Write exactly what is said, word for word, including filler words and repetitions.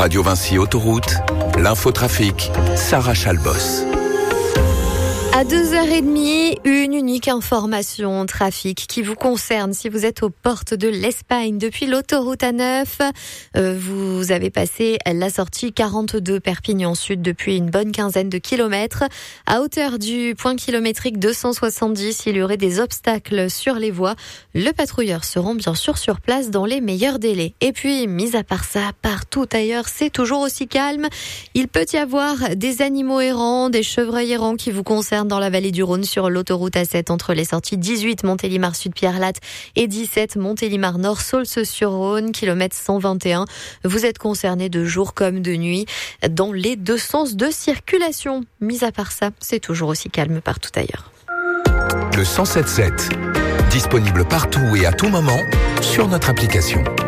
Radio Vinci Autoroute, l'infotrafic, Sarah Chalbos. À deux heures trente, une unique information trafic qui vous concerne. Si vous êtes aux portes de l'Espagne depuis l'autoroute A neuf, euh, vous avez passé la sortie quarante-deux Perpignan Sud depuis une bonne quinzaine de kilomètres. À hauteur du point kilométrique deux cent soixante-dix, il y aurait des obstacles sur les voies. Le patrouilleur seront bien sûr sur place dans les meilleurs délais. Et puis, mis à part ça, partout ailleurs, c'est toujours aussi calme. Il peut y avoir des animaux errants, des chevreuils errants qui vous concernent dans la vallée du Rhône sur l'autoroute A sept entre les sorties dix-huit Montélimar Sud Pierre-Latte et dix-sept Montélimar Nord Saulce-sur-Rhône, kilomètre cent vingt et un. Vous êtes concerné de jour comme de nuit dans les deux sens de circulation. Mis à part ça, c'est toujours aussi calme partout ailleurs. Le cent sept sept, disponible partout et à tout moment sur notre application.